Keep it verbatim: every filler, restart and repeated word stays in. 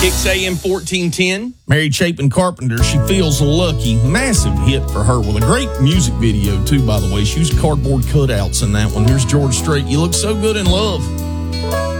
Kicks A M fourteen ten. Mary Chapin Carpenter, She Feels Lucky. Massive hit for her with a great music video, too, by the way. She used cardboard cutouts in that one. Here's George Strait. You Look So Good in Love.